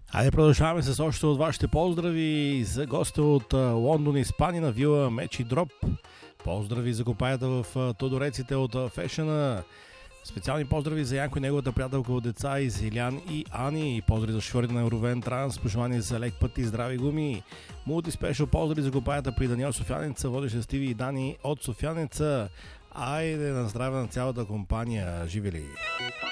Хайде, продължаваме с още от вашите поздрави за гостя от Лондон, Испания на вила Мечи Дроп. Поздрави за копаята в Тодореците от Фешена. Специални поздрави за Янко и неговата приятелка от деца и Зилян и Ани. Поздрави за шофьорите на Ровен Транс. Пожелания за лек път и здрави гуми. Мултиспешъл поздрави за копаята при Даниел Софянеца, водеща Стиви и Дани от Софянеца. Айде на здраве на цялата компания. Живели!